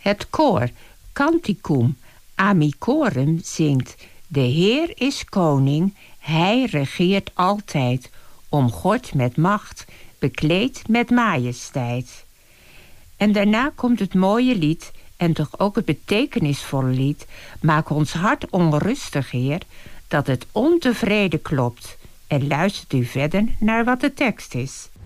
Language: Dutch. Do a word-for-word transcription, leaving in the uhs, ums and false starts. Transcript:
Het koor Canticum Amicorum zingt: de Heer is koning, hij regeert altijd, om God met macht, bekleed met majesteit. En daarna komt het mooie lied, en toch ook het betekenisvolle lied: maak ons hart onrustig, Heer, dat het ontevreden klopt. En luistert u verder naar wat de tekst is.